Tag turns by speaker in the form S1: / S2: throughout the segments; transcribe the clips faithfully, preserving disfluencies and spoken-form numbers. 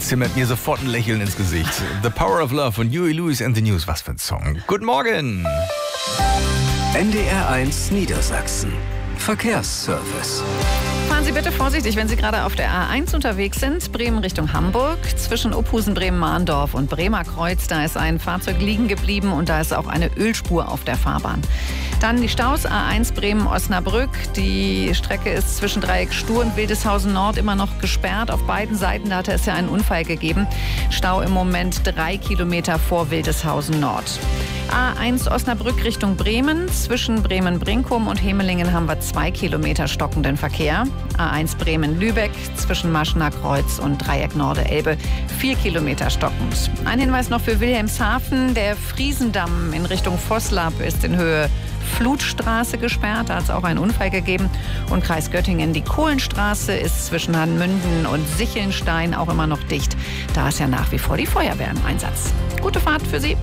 S1: zimmert mir sofort ein Lächeln ins Gesicht. The Power of Love von Huey Lewis and the News. Was für ein Song. Guten Morgen.
S2: N D R eins Niedersachsen. Verkehrsservice.
S3: Fahren Sie bitte vorsichtig, wenn Sie gerade auf der A eins unterwegs sind. Bremen Richtung Hamburg. Zwischen Ophusen, Bremen-Mahndorf und Bremer Kreuz. Da ist ein Fahrzeug liegen geblieben und da ist auch eine Ölspur auf der Fahrbahn. Dann die Staus A eins Bremen-Osnabrück. Die Strecke ist zwischen Dreieck Stur und Wildeshausen Nord immer noch gesperrt. Auf beiden Seiten, da hatte es ja einen Unfall gegeben. Stau im Moment drei Kilometer vor Wildeshausen Nord. A eins Osnabrück Richtung Bremen. Zwischen Bremen-Brinkum und Hemelingen haben wir zwei Kilometer stockenden Verkehr. A eins Bremen-Lübeck zwischen Maschener Kreuz und Dreieck Norde-Elbe vier Kilometer stockend. Ein Hinweis noch für Wilhelmshaven. Der Friesendamm in Richtung Vosslab ist in Höhe Flutstraße gesperrt. Da hat es auch einen Unfall gegeben. Und Kreis Göttingen, die Kohlenstraße ist zwischen Hanmünden und Sichelnstein auch immer noch dicht. Da ist ja nach wie vor die Feuerwehr im Einsatz. Gute Fahrt für Sie.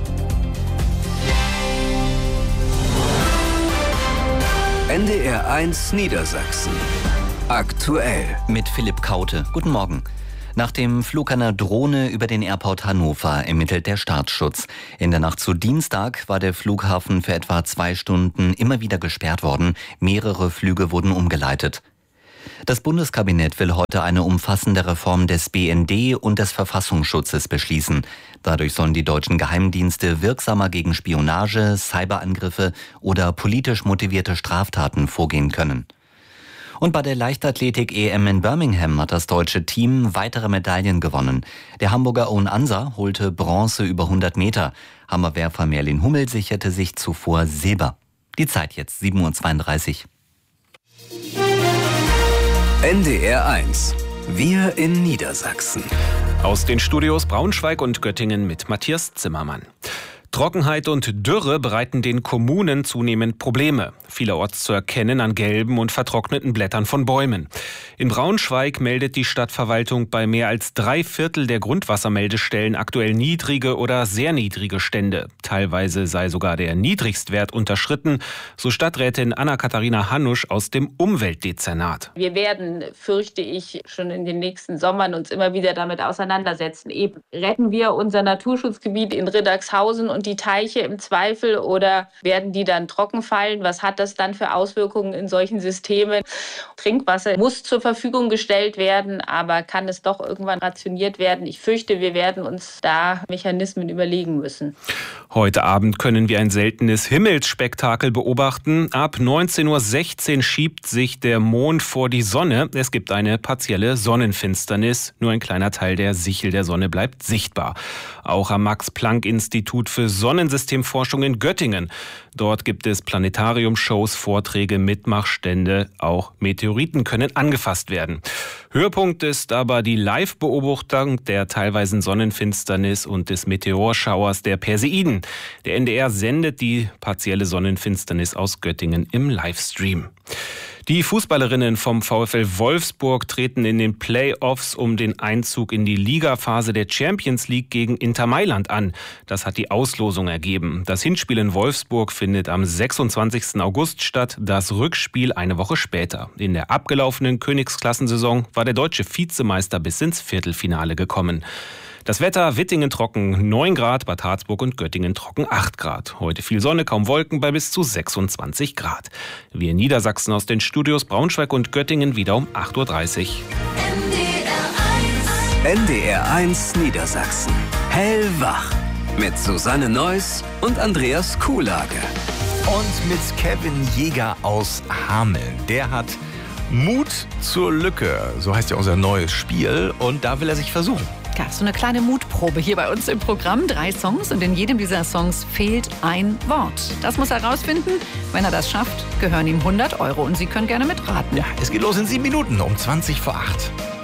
S2: N D R eins Niedersachsen. Aktuell.
S4: Mit Philipp Kaute. Guten Morgen. Nach dem Flug einer Drohne über den Airport Hannover ermittelt der Staatsschutz. In der Nacht zu Dienstag war der Flughafen für etwa zwei Stunden immer wieder gesperrt worden. Mehrere Flüge wurden umgeleitet. Das Bundeskabinett will heute eine umfassende Reform des B N D und des Verfassungsschutzes beschließen. Dadurch sollen die deutschen Geheimdienste wirksamer gegen Spionage, Cyberangriffe oder politisch motivierte Straftaten vorgehen können. Und bei der Leichtathletik-E M in Birmingham hat das deutsche Team weitere Medaillen gewonnen. Der Hamburger Owen Anser holte Bronze über hundert Meter. Hammerwerfer Merlin Hummel sicherte sich zuvor Silber. Die Zeit jetzt sieben Uhr zweiunddreißig.
S2: N D R eins. Wir in Niedersachsen.
S5: Aus den Studios Braunschweig und Göttingen mit Matthias Zimmermann. Trockenheit und Dürre bereiten den Kommunen zunehmend Probleme. Vielerorts zu erkennen an gelben und vertrockneten Blättern von Bäumen. In Braunschweig meldet die Stadtverwaltung bei mehr als drei Viertel der Grundwassermeldestellen aktuell niedrige oder sehr niedrige Stände. Teilweise sei sogar der Niedrigstwert unterschritten, so Stadträtin Anna-Katharina Hanusch aus dem Umweltdezernat.
S6: Wir werden, fürchte ich, schon in den nächsten Sommern uns immer wieder damit auseinandersetzen. Eben retten wir unser Naturschutzgebiet in Riddagshausen und die Teiche im Zweifel oder werden die dann trocken fallen? Was hat das dann für Auswirkungen in solchen Systemen? Trinkwasser muss zur Verfügung gestellt werden, aber kann es doch irgendwann rationiert werden? Ich fürchte, wir werden uns da Mechanismen überlegen müssen.
S5: Heute Abend können wir ein seltenes Himmelsspektakel beobachten. Ab neunzehn Uhr sechzehn schiebt sich der Mond vor die Sonne. Es gibt eine partielle Sonnenfinsternis. Nur ein kleiner Teil der Sichel der Sonne bleibt sichtbar. Auch am Max-Planck-Institut für Sonnensystemforschung in Göttingen. Dort gibt es Planetarium-Shows, Vorträge, Mitmachstände. Auch Meteoriten können angefasst werden. Höhepunkt ist aber die Live-Beobachtung der teilweisen Sonnenfinsternis und des Meteorschauers der Perseiden. Der N D R sendet die partielle Sonnenfinsternis aus Göttingen im Livestream. Die Fußballerinnen vom VfL Wolfsburg treten in den Play-Offs um den Einzug in die Ligaphase der Champions League gegen Inter Mailand an. Das hat die Auslosung ergeben. Das Hinspiel in Wolfsburg findet am sechsundzwanzigsten August statt, das Rückspiel eine Woche später. In der abgelaufenen Königsklassensaison war der deutsche Vizemeister bis ins Viertelfinale gekommen. Das Wetter: Wittingen trocken neun Grad, Bad Harzburg und Göttingen trocken acht Grad. Heute viel Sonne, kaum Wolken bei bis zu sechsundzwanzig Grad. Wir in Niedersachsen aus den Studios Braunschweig und Göttingen wieder um acht Uhr dreißig.
S2: N D R eins Niedersachsen. Hellwach. Mit Susanne Neuss und Andreas Kuhlage.
S1: Und mit Kevin Jäger aus Hameln. Der hat Mut zur Lücke. So heißt ja unser neues Spiel. Und da will er sich versuchen.
S3: Ja, so eine kleine Mutprobe hier bei uns im Programm. Drei Songs und in jedem dieser Songs fehlt ein Wort. Das muss er rausfinden. Wenn er das schafft, gehören ihm hundert Euro und Sie können gerne mitraten.
S1: Ja, es geht los in sieben Minuten um zwanzig vor acht.